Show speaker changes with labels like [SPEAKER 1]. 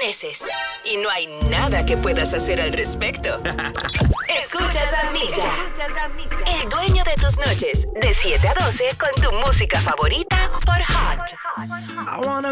[SPEAKER 1] amaneces y no hay nada que puedas hacer al respecto. Escuchas a Milla, el dueño de tus noches, de 7 a 12 con tu música favorita por Hot.
[SPEAKER 2] I wanna